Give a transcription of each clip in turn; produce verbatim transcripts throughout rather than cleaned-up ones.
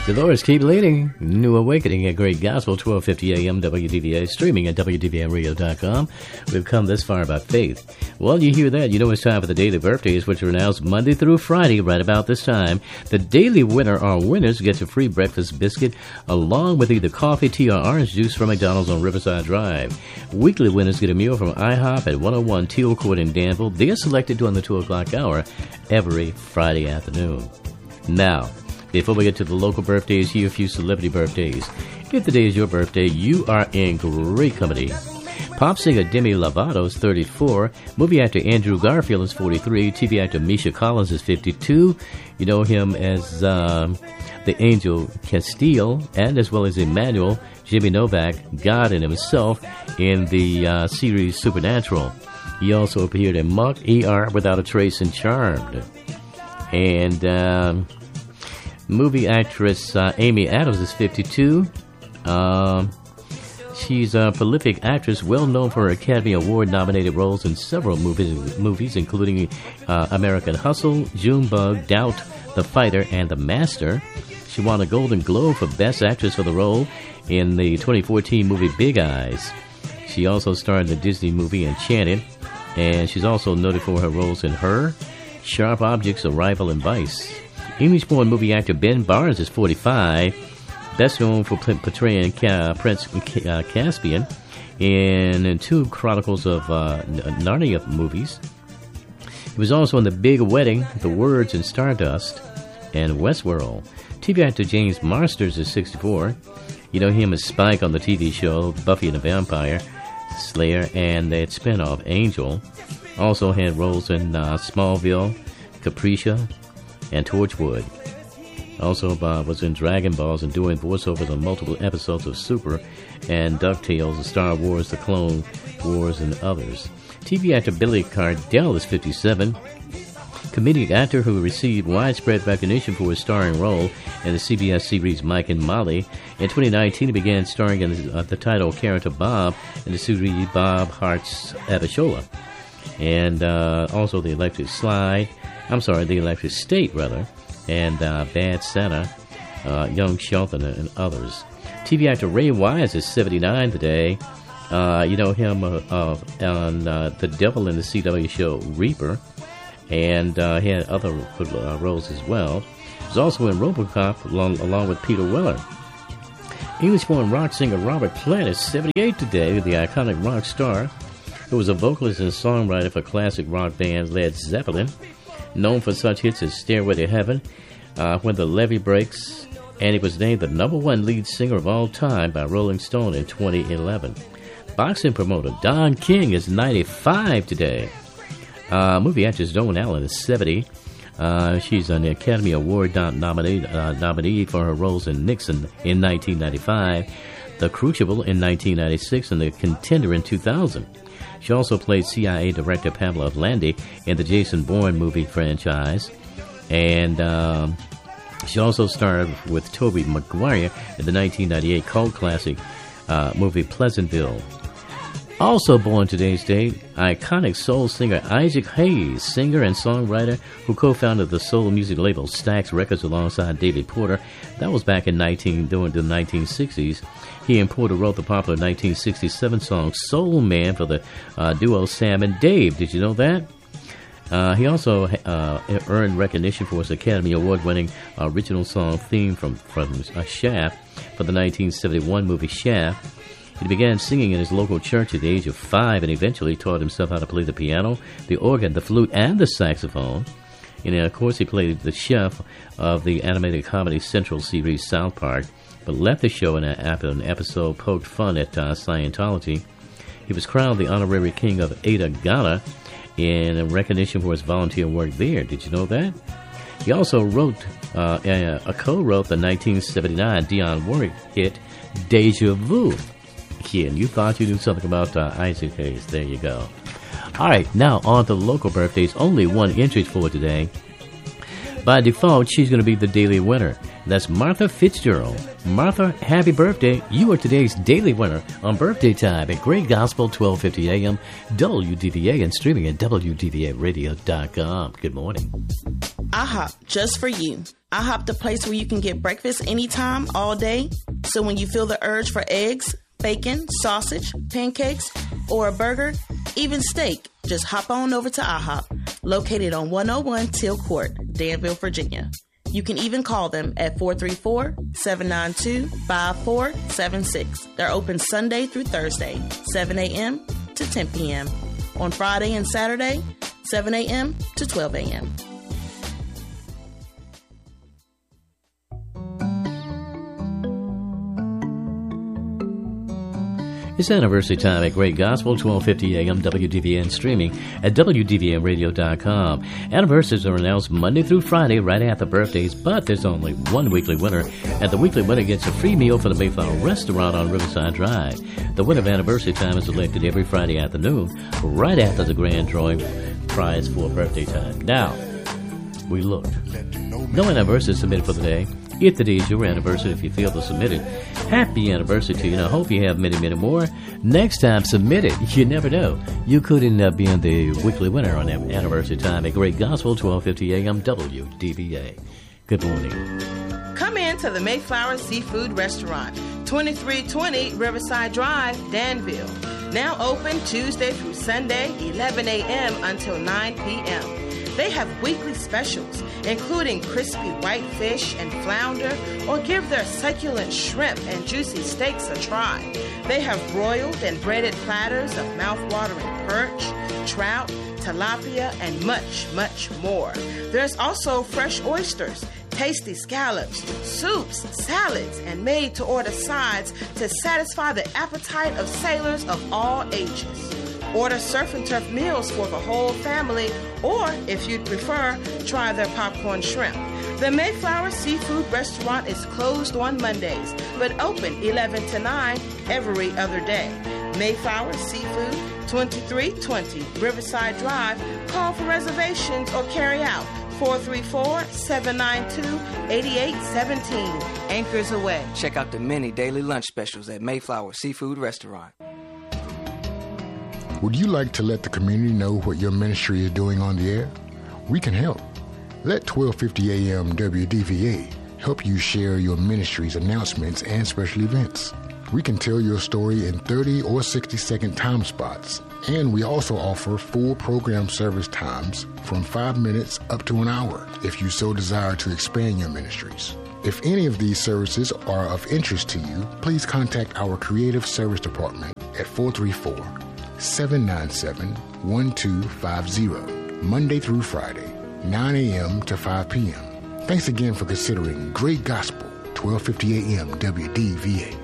Dolores, keep leading. New Awakening at Great Gospel, twelve fifty a.m. W D V A, streaming at W D V A radio dot com. We've come this far by faith. Well, you hear that, you know it's time for the daily birthdays, which are announced Monday through Friday right about this time. The daily winner or winners gets a free breakfast biscuit along with either coffee, tea, or orange juice from McDonald's on Riverside Drive. Weekly winners get a meal from IHOP at one oh one Teal Court in Danville. They are selected during the two o'clock hour every Friday afternoon. Now, before we get to the local birthdays, here are a few celebrity birthdays. If today is your birthday, you are in great company. Pop singer Demi Lovato is thirty-four. Movie actor Andrew Garfield is forty-three. T V actor Misha Collins is fifty-two. You know him as um, the Angel Castile, and as well as Emmanuel, Jimmy Novak, God in himself, in the uh, series Supernatural. He also appeared in Monk, E R, Without a Trace, and Charmed. And um, movie actress uh, Amy Adams is fifty-two. Um, she's a prolific actress, well known for her Academy Award-nominated roles in several movies, movies including uh, American Hustle, Junebug, Doubt, The Fighter, and The Master. She won a Golden Globe for Best Actress for the role in the twenty fourteen movie Big Eyes. She also starred in the Disney movie Enchanted, and she's also noted for her roles in Her, Sharp Objects, Arrival, and Vice. English-born movie actor Ben Barnes is forty-five, best known for portraying uh, Prince uh, Caspian in two Chronicles of uh, Narnia movies. He was also in The Big Wedding, The Words, and Stardust, and Westworld. T V actor James Marsters is sixty-four. You know him as Spike on the T V show Buffy and the Vampire Slayer and its spin-off Angel. Also had roles in uh, Smallville, Capricia, and Torchwood. Also uh, was in Dragon Balls and doing voiceovers on multiple episodes of Super and DuckTales, and Star Wars, The Clone Wars, and others. T V actor Billy Cardell is fifty-seven. Comedic actor who received widespread recognition for his starring role in the C B S series Mike and Molly. In twenty nineteen, he began starring in the, uh, the title character Bob in the series Bob Hearts Abishola. And uh, also The Electric Slide, I'm sorry, The Electric State, rather, and uh, Bad Santa, uh, Young Shelton, and others. T V actor Ray Wise is seventy-nine today. Uh, you know him uh, uh, on uh, The Devil in the C W show Reaper, and uh, he had other uh, roles as well. He was also in RoboCop along, along with Peter Weller. English-born rock singer Robert Plant is seventy-eight today, the iconic rock star who was a vocalist and songwriter for classic rock band Led Zeppelin, known for such hits as Stairway to Heaven, uh, When the Levee Breaks, and he was named the number one lead singer of all time by Rolling Stone in twenty eleven. Boxing promoter Don King is ninety-five today. Uh, movie actress Joan Allen is seventy. Uh, she's an Academy Award nominee, uh, nominee for her roles in Nixon in nineteen ninety-five, The Crucible in nineteen ninety-six, and The Contender in two thousand. She also played C I A Director Pamela Landy in the Jason Bourne movie franchise. And um, she also starred with Tobey Maguire in the nineteen ninety-eight cult classic uh, movie Pleasantville. Also born today's date, iconic soul singer Isaac Hayes, singer and songwriter who co-founded the soul music label Stax Records alongside David Porter. That was back in nineteen during the nineteen sixties. He and Porter wrote the popular nineteen sixty-seven song Soul Man for the uh, duo Sam and Dave. Did you know that? Uh, he also uh, earned recognition for his Academy Award-winning original song theme from, from uh, Shaft for the nineteen seventy-one movie Shaft. He began singing in his local church at the age of five and eventually taught himself how to play the piano, the organ, the flute, and the saxophone. And of course, he played the chef of the animated comedy Central series South Park, but left the show in after an episode poked fun at uh, Scientology. He was crowned the honorary king of Ada, Ghana, in recognition for his volunteer work there. Did you know that? He also wrote, uh, a, a co-wrote the nineteen seventy-nine Dionne Warwick hit Deja Vu. Yeah, and you thought you knew something about uh, Isaac Hayes. There you go. All right, now on to local birthdays. Only one entry for today. By default, she's going to be the daily winner. That's Martha Fitzgerald. Martha, happy birthday. You are today's daily winner on birthday time at Great Gospel, twelve fifty a.m., W D V A, and streaming at W D V A radio dot com. Good morning. IHOP, just for you. IHOP, the place where you can get breakfast anytime, all day. So when you feel the urge for eggs, bacon, sausage, pancakes, or a burger, even steak, just hop on over to IHOP, located on one oh one Teal Court, Danville, Virginia. You can even call them at four three four, seven nine two, five four seven six. They're open Sunday through Thursday, seven a.m. to ten p.m. On Friday and Saturday, seven a.m. to twelve a.m. It's anniversary time at Great Gospel, twelve fifty a.m. W D V A, and streaming at W D V A radio dot com. Anniversaries are announced Monday through Friday right after birthdays, but there's only one weekly winner, and the weekly winner gets a free meal for the Mayflower Restaurant on Riverside Drive. The winner of anniversary time is elected every Friday afternoon, right after the grand drawing prize for birthday time. Now, we looked. No anniversary submitted for the day. If today is your anniversary, if you feel to submit it, happy anniversary to you. And I hope you have many, many more. Next time, submit it. You never know. You could end up being the weekly winner on anniversary time at Great Gospel, twelve fifty a.m. W D V A. Good morning. Come in to the Mayflower Seafood Restaurant, twenty-three twenty Riverside Drive, Danville. Now open Tuesday through Sunday, eleven a.m. until nine p.m. They have weekly specials, including crispy white fish and flounder, or give their succulent shrimp and juicy steaks a try. They have broiled and breaded platters of mouth-watering perch, trout, tilapia, and much, much more. There's also fresh oysters, tasty scallops, soups, salads, and made-to-order sides to satisfy the appetite of sailors of all ages. Order surf and turf meals for the whole family, or, if you'd prefer, try their popcorn shrimp. The Mayflower Seafood Restaurant is closed on Mondays, but open eleven to nine every other day. Mayflower Seafood, twenty-three twenty Riverside Drive. Call for reservations or carry out four three four, seven nine two, eight eight one seven. Anchors away. Check out the many daily lunch specials at Mayflower Seafood Restaurant. Would you like to let the community know what your ministry is doing on the air? We can help. Let twelve fifty a.m. W D V A help you share your ministry's announcements and special events. We can tell your story in thirty or sixty second time spots, and we also offer full program service times from five minutes up to an hour if you so desire to expand your ministries. If any of these services are of interest to you, please contact our Creative Service Department at four three four, seven nine seven, one two five zero, Monday through Friday, nine a.m. to five p.m. Thanks again for considering Great Gospel, twelve fifty a.m. W D V A.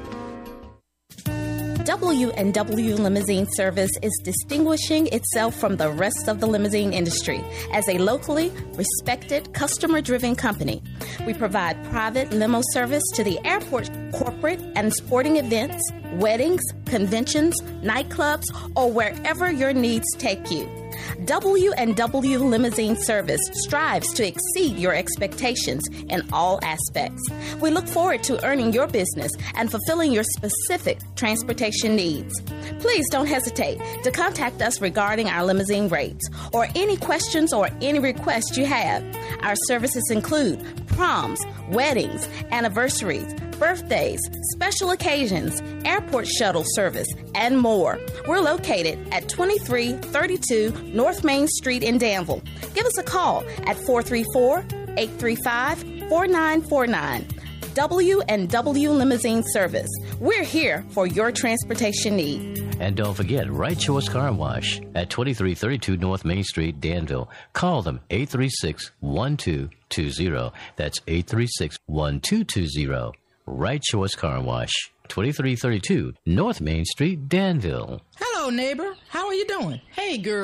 W and W Limousine Service is distinguishing itself from the rest of the limousine industry as a locally respected, customer-driven company. We provide private limo service to the airport, corporate and sporting events, weddings, conventions, nightclubs, or wherever your needs take you. W and W Limousine Service strives to exceed your expectations in all aspects. We look forward to earning your business and fulfilling your specific transportation needs. Please don't hesitate to contact us regarding our limousine rates or any questions or any requests you have. Our services include proms, weddings, anniversaries, birthdays, special occasions, airport shuttle service, and more. We're located at twenty-three thirty-two North Main Street in Danville. Give us a call at four three four, eight three five, four nine four nine. W and W Limousine Service. We're here for your transportation need. And don't forget, Right Choice Car Wash at twenty-three thirty-two North Main Street, Danville. Call them eight three six, one two two zero. That's eight three six, one two two zero. Right Choice Car Wash, twenty-three thirty-two North Main Street, Danville. Hello, neighbor. How are you doing? Hey, girl.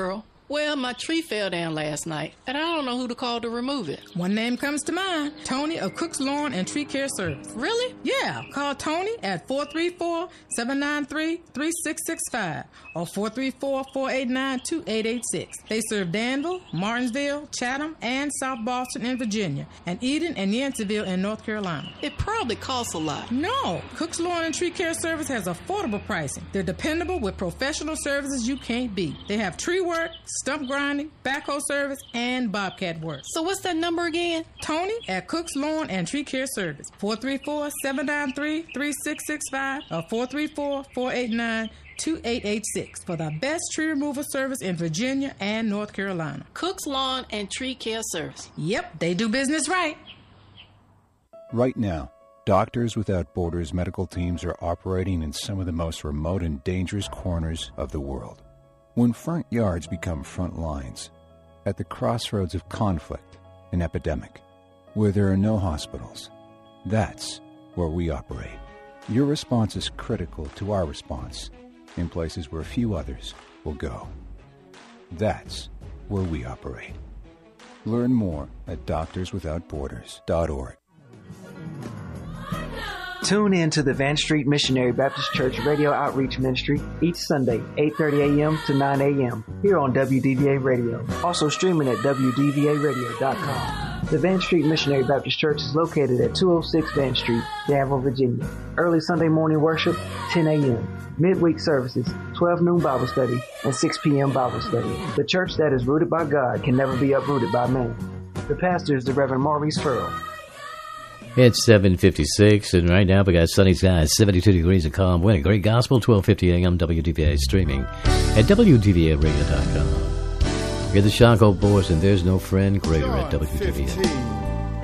Well, my tree fell down last night, and I don't know who to call to remove it. One name comes to mind, Tony of Cook's Lawn and Tree Care Service. Really? Yeah, call Tony at four three four, seven nine three, three six six five or four three four, four eight nine, two eight eight six. They serve Danville, Martinsville, Chatham, and South Boston in Virginia, and Eden and Yanceyville in North Carolina. It probably costs a lot. No, Cook's Lawn and Tree Care Service has affordable pricing. They're dependable with professional services you can't beat. They have tree work, stump grinding, backhoe service, and bobcat work. So what's that number again? Tony at Cook's Lawn and Tree Care Service, four three four, seven nine three, three six six five or four three four, four eight nine, two eight eight six for the best tree removal service in Virginia and North Carolina. Cook's Lawn and Tree Care Service. Yep, they do business right. Right now, Doctors Without Borders medical teams are operating in some of the most remote and dangerous corners of the world. When front yards become front lines, at the crossroads of conflict and epidemic, where there are no hospitals, that's where we operate. Your response is critical to our response in places where few others will go. That's where we operate. Learn more at doctors without borders dot org. Tune in to the Van Street Missionary Baptist Church Radio Outreach Ministry each Sunday, eight thirty a.m. to nine a.m. here on W D V A Radio. Also streaming at W D V A radio dot com. The Van Street Missionary Baptist Church is located at two oh six Van Street, Danville, Virginia. Early Sunday morning worship, ten a.m. Midweek services, twelve noon Bible study, and six p.m. Bible study. The church that is rooted by God can never be uprooted by man. The pastor is the Reverend Maurice Furrow. It's seven fifty-six, and right now we got sunny skies, seventy-two degrees of calm wind. Great Gospel, twelve fifty a.m. W D V A streaming at W D V A radio dot com. You're the Shonko Boys, and there's no friend greater at W D V A.